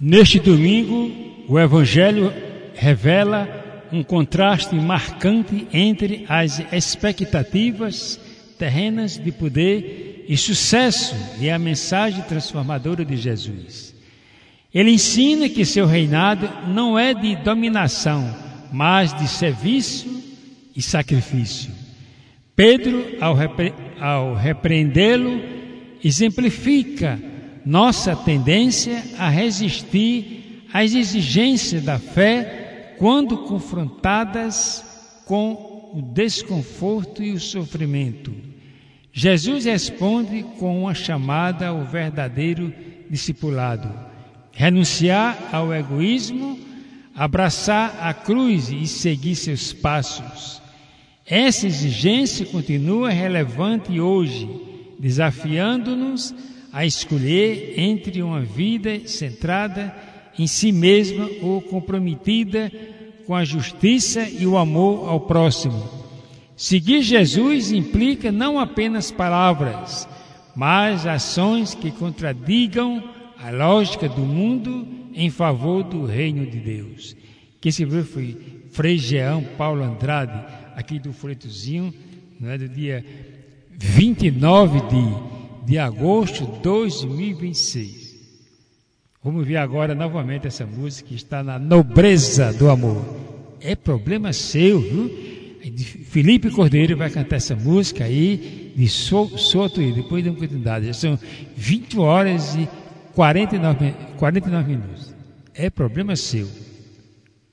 Neste domingo, o Evangelho revela um contraste marcante entre as expectativas terrenas de poder e sucesso e a mensagem transformadora de Jesus. Ele ensina que seu reinado não é de dominação, mas de serviço e sacrifício. Pedro, ao repreendê-lo, exemplifica nossa tendência a resistir às exigências da fé quando confrontadas com o desconforto e o sofrimento. Jesus responde com uma chamada ao verdadeiro discipulado: renunciar ao egoísmo, abraçar a cruz e seguir seus passos. Essa exigência continua relevante hoje, desafiando-nos a escolher entre uma vida centrada em si mesma ou comprometida com a justiça e o amor ao próximo. Seguir Jesus implica não apenas palavras, mas ações que contradigam a lógica do mundo em favor do reino de Deus. Quem se viu foi Frei Jean Paulo Andrade, aqui do Folhetozinho, do dia 29 de agosto de 2026. Vamos ver agora novamente essa música que está na nobreza do amor. É problema seu, viu? Felipe Cordeiro vai cantar essa música aí de Soto e depois de uma continuidade. Já são 20 horas e 49 minutos. É problema seu.